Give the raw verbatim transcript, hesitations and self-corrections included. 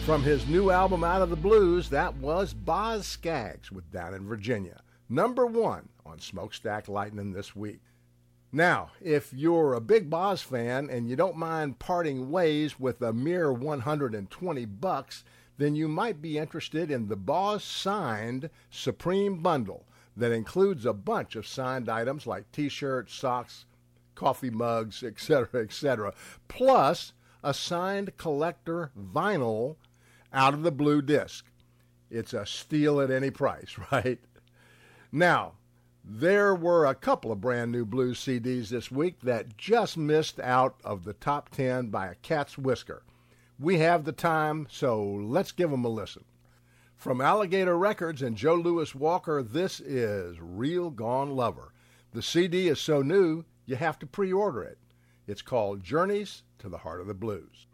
From his new album Out of the Blues, that was Boz Scaggs with Down in Virginia, number one on Smokestack Lightning this week. Now, if you're a big Boz fan and you don't mind parting ways with a mere one hundred twenty bucks, then you might be interested in the Boz Signed Supreme Bundle that includes a bunch of signed items like t-shirts, socks, coffee mugs, et cetera, et cetera, plus a signed collector vinyl Out of the Blue disc. It's a steal at any price, right? Now, there were a couple of brand new blues C Ds this week that just missed out of the top ten by a cat's whisker. We have the time, so let's give them a listen. From Alligator Records and Joe Louis Walker, this is Real Gone Lover. The C D is so new, you have to pre-order it. It's called Journeys to the Heart of the Blues.